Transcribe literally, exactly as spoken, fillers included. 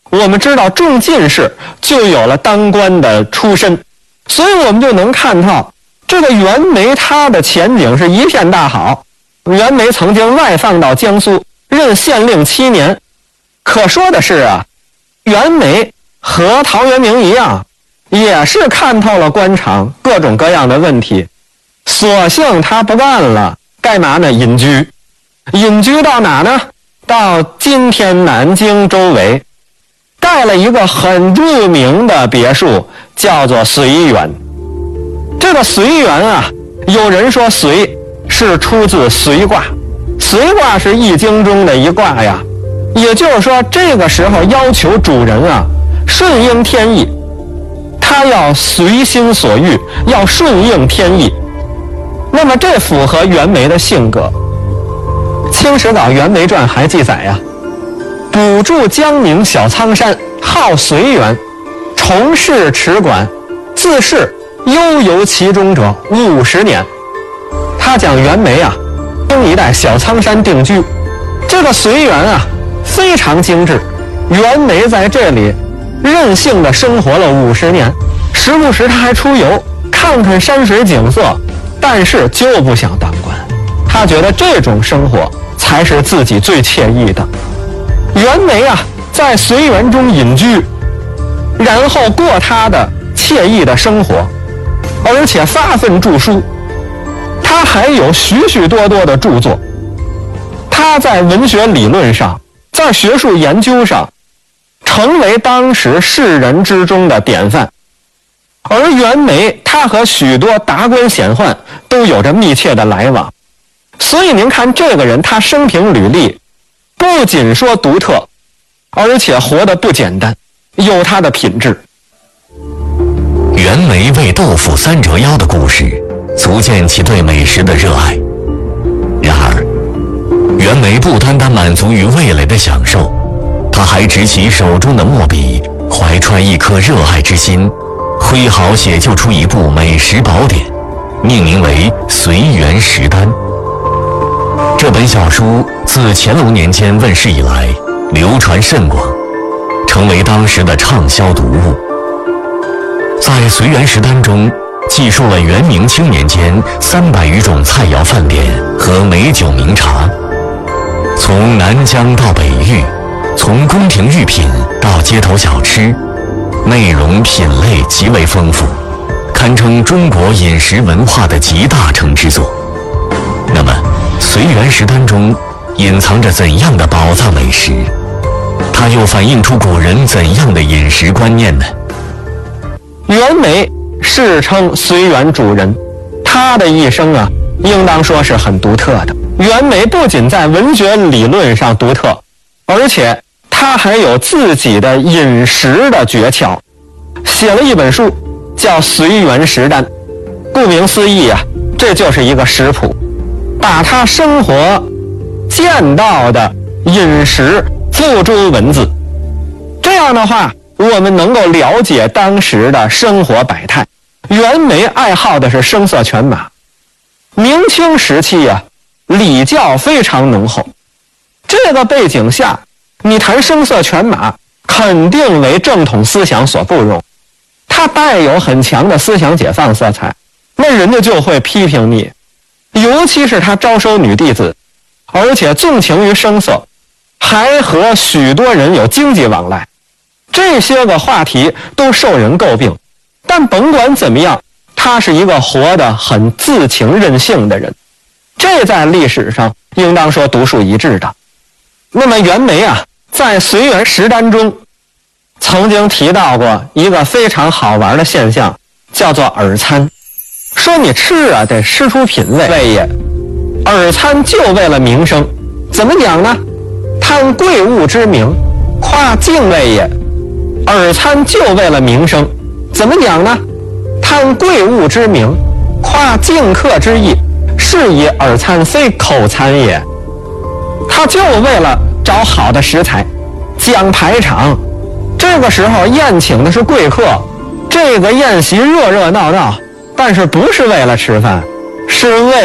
我们知道中进士就有了当官的出身，所以我们就能看到这个袁枚他的前景是一片大好。袁枚曾经外放到江苏任县令七年，可说的是啊，袁枚和陶渊明一样，也是看透了官场各种各样的问题，索性他不干了，干嘛呢？隐居。隐居到哪呢？到今天南京周围，盖了一个很著名的别墅，叫做随园。这个随园啊，有人说随是出自随卦，随卦是易经中的一卦呀，也就是说这个时候要求主人啊顺应天意，他要随心所欲，要顺应天意。那么这符合袁枚的性格。清史稿《袁枚传》还记载呀，补助江宁小仓山，号随园，从事持管，自是悠游其中者五十年。他讲袁枚啊，东一带小仓山定居，这个随园啊非常精致，袁枚在这里任性的生活了五十年，时不时他还出游看看山水景色，但是就不想当官，他觉得这种生活才是自己最惬意的。袁枚啊在随园中隐居，然后过他的惬意的生活，而且发奋著书，他还有许许多多的著作，他在文学理论上，在学术研究上成为当时士人之中的典范。而袁枚他和许多达官显宦都有着密切的来往，所以您看这个人他生平履历不仅说独特，而且活得不简单，有他的品质。 袁枚为豆腐三折腰的故事足见其对美食的热爱。然而袁枚不单单满足于味蕾的享受，他还执起手中的墨笔，怀揣一颗热爱之心，挥毫写就出一部美食宝典，命名为《随园食单》。这本小书自乾隆年间问世以来，流传甚广，成为当时的畅销读物。在《随园食单》中，记述了元明清年间三百余种菜肴饭点和美酒名茶，从南疆到北域，从宫廷御品到街头小吃，内容品类极为丰富，堪称中国饮食文化的集大成之作。那么《随园食单》中隐藏着怎样的宝藏美食？它又反映出古人怎样的饮食观念呢？ 袁枚世称随园主人，他的一生啊应当说是很独特的。袁枚不仅在文学理论上独特，而且他还有自己的饮食的诀窍，写了一本书叫《随园食单》。顾名思义啊，这就是一个食谱，把他生活见到的饮食付诸文字，这样的话我们能够了解当时的生活百态。袁枚爱好的是声色犬马，明清时期啊，礼教非常浓厚，这个背景下你谈声色犬马肯定为正统思想所不容，它带有很强的思想解放色彩，那人家就会批评你。尤其是他招收女弟子，而且纵情于声色，还和许多人有经济往来，这些个话题都受人诟病。但甭管怎么样，他是一个活得很自情任性的人，这在历史上应当说独树一帜的。那么袁枚啊，在《随园食单》中曾经提到过一个非常好玩的现象，叫做饵餐。说你吃啊得吃出品味味也，饵餐就为了名声。怎么讲呢？贪贵物之名，夸敬味也。饵餐就为了名声。怎么讲呢？贪贵物之名，夸敬客之意，是以饵餐非口餐也。他就为了找好的食材，讲排场。这个时候宴请的是贵客，这个宴席热热闹闹，但是不是为了吃饭，是为